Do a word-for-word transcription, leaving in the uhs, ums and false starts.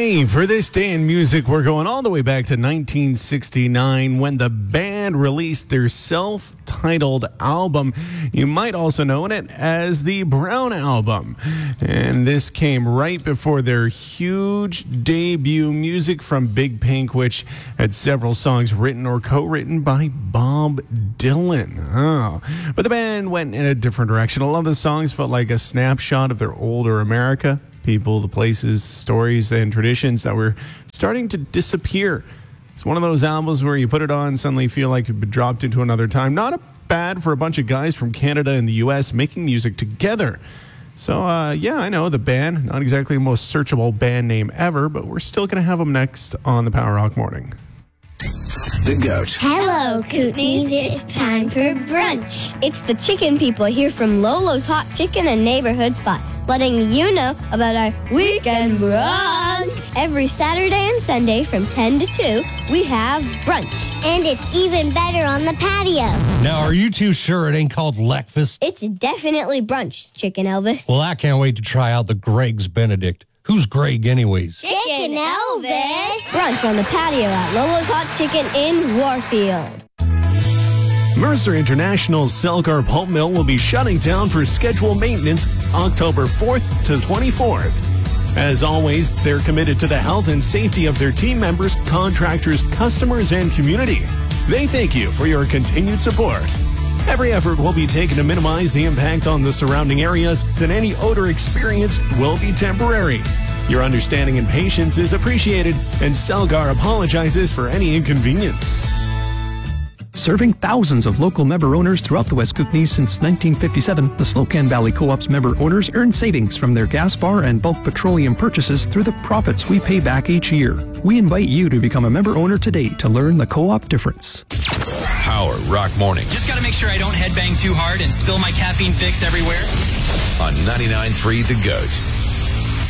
Okay, for this day in music, we're going all the way back to nineteen sixty-nine when the band released their self-titled album. You might also know it as the Brown Album. And this came right before their huge debut, Music from Big Pink, which had several songs written or co-written by Bob Dylan. Oh. But the band went in a different direction. A lot of the songs felt like a snapshot of their older America. People, the places, stories, and traditions that were starting to disappear. It's one of those albums where you put it on and suddenly feel like you've been dropped into another time. Not a bad for a bunch of guys from Canada and the U S making music together. So, uh, yeah, I know the band, not exactly the most searchable band name ever, but we're still going to have them next on the Power Rock Morning. The Goat. Hello, Kootenays. It's time for brunch. It's the chicken people here from Lolo's Hot Chicken and Neighborhood Spot, letting you know about our weekend brunch. Every Saturday and Sunday from ten to two, we have brunch. And it's even better on the patio. Now, are you too sure it ain't called Leckfast? It's definitely brunch, Chicken Elvis. Well, I can't wait to try out the Greg's Benedict. Who's Greg anyways? Chicken Elvis. Brunch on the patio at Lolo's Hot Chicken in Warfield. Mercer International's Selgar Pulp Mill will be shutting down for scheduled maintenance October fourth to twenty-fourth. As always, they're committed to the health and safety of their team members, contractors, customers, and community. They thank you for your continued support. Every effort will be taken to minimize the impact on the surrounding areas, and any odor experienced will be temporary. Your understanding and patience is appreciated, and Selgar apologizes for any inconvenience. Serving thousands of local member owners throughout the West Kootenays since nineteen fifty-seven, the Slocan Valley Co-op's member owners earn savings from their gas bar and bulk petroleum purchases through the profits we pay back each year. We invite you to become a member owner today to learn the co-op difference. Power Rock Mornings. Just got to make sure I don't headbang too hard and spill my caffeine fix everywhere. On ninety-nine point three The Goat.